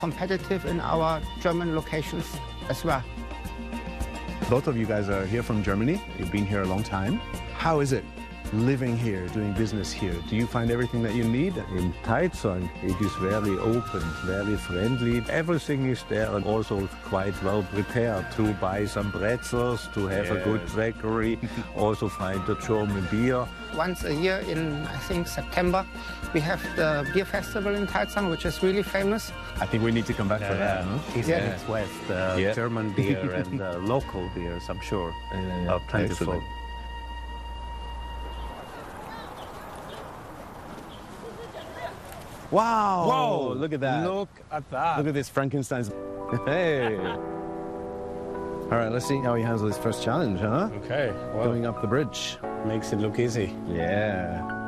competitive in our German locations as well. Both of you guys are here from Germany. You've been here a long time. How is it living here, doing business here? Do you find everything that you need? In Taizong, it is very open, very friendly. Everything is there and also quite well prepared to buy some pretzels, to have a good bakery, also find the German beer. Once a year in, I think, September, we have the beer festival in Taizong, which is really famous. I think we need to come back for that. Huh? East and West, German beer and local beers, I'm sure, are plentiful. Excellent. Wow! Whoa! Look at that. Look at that. Look at this Frankenstein's. Hey! All right, let's see how he handles his first challenge, huh? Okay. Well, Going up the bridge. makes it look easy. Yeah.